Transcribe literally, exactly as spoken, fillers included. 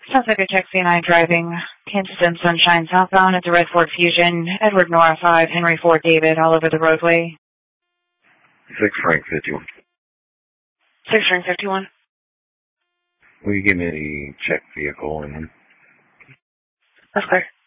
Sounds like a check C nine driving Kansas and Sunshine southbound at the Red Ford Fusion, Edward Nora five, Henry Ford David, all over the roadway. six Frank fifty-one. six Frank fifty-one. Will you give me the check vehicle and... That's clear.